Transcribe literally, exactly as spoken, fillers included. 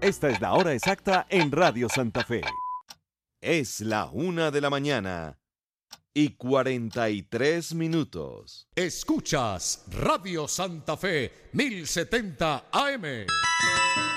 Esta es la hora exacta en Radio Santa Fe. Es la una de la mañana y cuarenta y tres minutos. Escuchas Radio Santa Fe mil setenta A M.